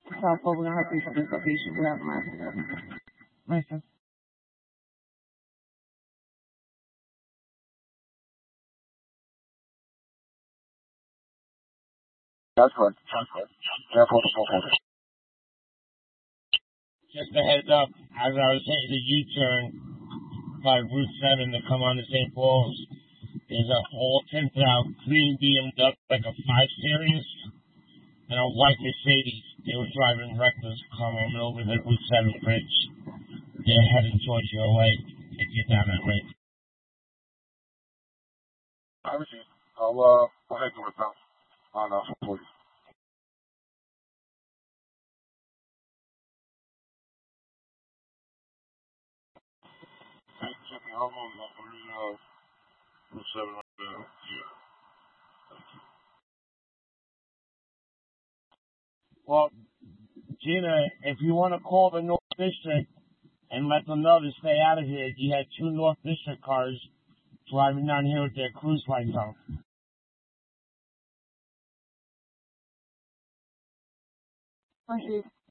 South Pole, we're gonna have to for this location. We have my listen. That's correct. Careful. Just a heads up, as I was taking the U-turn by Route 7 to come on to St. Paul's, there's a whole tinted out green BMW, like a 5 Series, and a white Mercedes. They were driving reckless coming over the Route 7 bridge. They're heading towards your way if you're down that way. I received. I'll head to it now on 40. Checking how long Route 7 right there. Yeah. Well, Gina, if you want to call the North District and let them know to stay out of here, you had 2 North District cars driving down here with their cruise lights on. Thank you.